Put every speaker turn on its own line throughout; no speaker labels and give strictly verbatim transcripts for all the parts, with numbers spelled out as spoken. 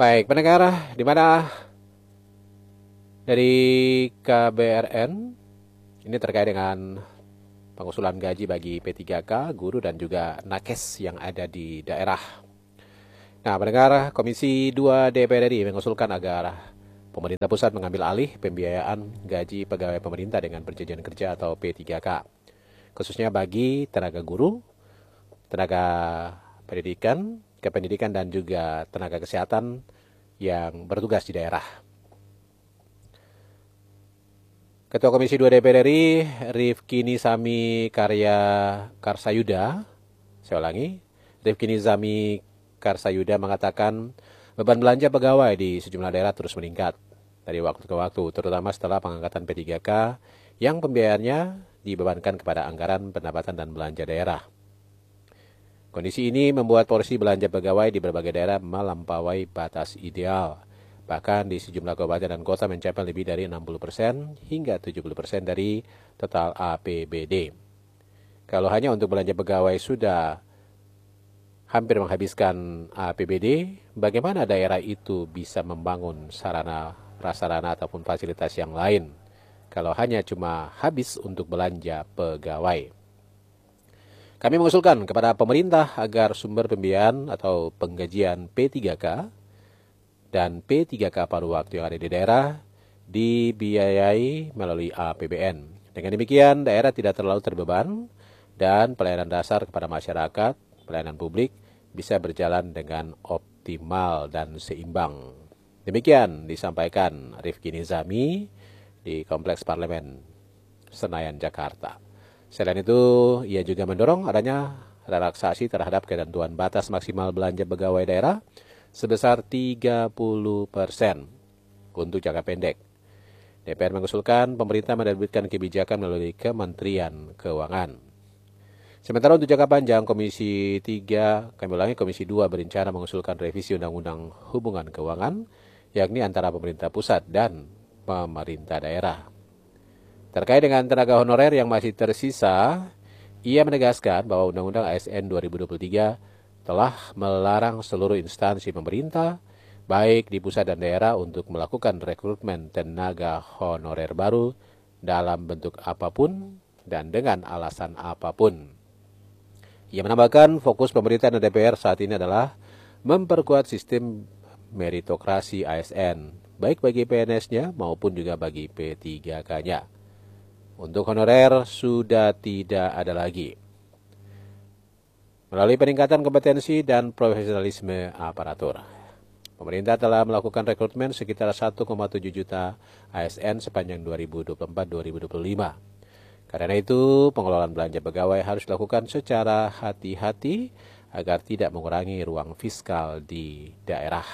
Baik, pendengar, di mana dari K B R N ini terkait dengan pengusulan gaji bagi P tiga K, guru dan juga nakes yang ada di daerah. Nah, pendengar, Komisi dua D P R R I mengusulkan agar pemerintah pusat mengambil alih pembiayaan gaji pegawai pemerintah dengan perjanjian kerja atau P tiga K, khususnya bagi tenaga guru, tenaga pendidikan, kependidikan dan juga tenaga kesehatan yang bertugas di daerah. Ketua Komisi dua D P R R I, Rifki Nizami Karya Karsayuda, saya ulangi, Rifki Nizami Karsayuda mengatakan beban belanja pegawai di sejumlah daerah terus meningkat dari waktu ke waktu, terutama setelah pengangkatan P tiga K yang pembiayaannya dibebankan kepada anggaran pendapatan dan belanja daerah. Kondisi ini membuat porsi belanja pegawai di berbagai daerah melampaui batas ideal. Bahkan di sejumlah kabupaten dan kota mencapai lebih dari enam puluh persen hingga tujuh puluh persen dari total A P B D. Kalau hanya untuk belanja pegawai sudah hampir menghabiskan A P B D, bagaimana daerah itu bisa membangun sarana, prasarana ataupun fasilitas yang lain kalau hanya cuma habis untuk belanja pegawai? Kami mengusulkan kepada pemerintah agar sumber pembiayaan atau penggajian P tiga K dan P tiga K paruh waktu yang ada di daerah dibiayai melalui A P B N. Dengan demikian, daerah tidak terlalu terbeban dan pelayanan dasar kepada masyarakat, pelayanan publik bisa berjalan dengan optimal dan seimbang. Demikian disampaikan Rifki Nizami di Kompleks Parlemen Senayan, Jakarta. Selain itu, ia juga mendorong adanya relaksasi terhadap ketentuan batas maksimal belanja pegawai daerah sebesar tiga puluh persen untuk jangka pendek. D P R mengusulkan pemerintah menerbitkan kebijakan melalui Kementerian Keuangan. Sementara untuk jangka panjang, Komisi tiga, kami ulangi, Komisi dua berencana mengusulkan revisi Undang-Undang Hubungan Keuangan, yakni antara pemerintah pusat dan pemerintah daerah. Terkait dengan tenaga honorer yang masih tersisa, ia menegaskan bahwa Undang-Undang A S N dua ribu dua puluh tiga telah melarang seluruh instansi pemerintah, baik di pusat dan daerah, untuk melakukan rekrutmen tenaga honorer baru dalam bentuk apapun dan dengan alasan apapun. Ia menambahkan fokus pemerintah dan D P R saat ini adalah memperkuat sistem meritokrasi A S N, baik bagi P N S-nya maupun juga bagi P tiga K-nya. Untuk honorer sudah tidak ada lagi. Melalui peningkatan kompetensi dan profesionalisme aparatur, pemerintah telah melakukan rekrutmen sekitar satu koma tujuh juta A S N sepanjang dua ribu dua puluh empat sampai dua ribu dua puluh lima. Karena itu, pengelolaan belanja pegawai harus dilakukan secara hati-hati agar tidak mengurangi ruang fiskal di daerah.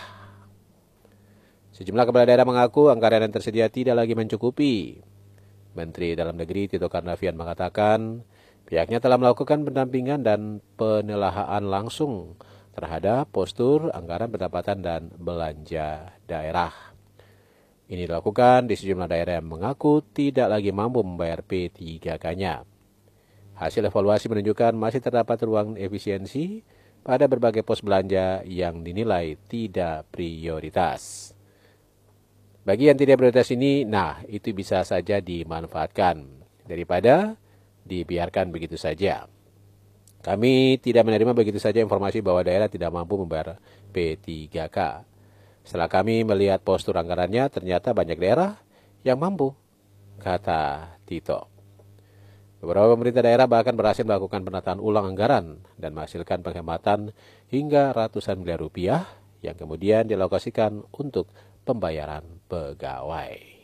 Sejumlah kepala daerah mengaku anggaran yang tersedia tidak lagi mencukupi. Menteri Dalam Negeri Tito Karnavian mengatakan pihaknya telah melakukan pendampingan dan penelahaan langsung terhadap postur anggaran pendapatan dan belanja daerah. Ini dilakukan di sejumlah daerah yang mengaku tidak lagi mampu membayar P tiga K-nya. Hasil evaluasi menunjukkan masih terdapat ruang efisiensi pada berbagai pos belanja yang dinilai tidak prioritas. Bagi yang tidak prioritas ini, nah itu bisa saja dimanfaatkan daripada dibiarkan begitu saja. Kami tidak menerima begitu saja informasi bahwa daerah tidak mampu membayar P tiga K. Setelah kami melihat postur anggarannya, ternyata banyak daerah yang mampu, kata Tito. Beberapa pemerintah daerah bahkan berhasil melakukan penataan ulang anggaran dan menghasilkan penghematan hingga ratusan miliar rupiah yang kemudian dialokasikan untuk pembayaran pegawai.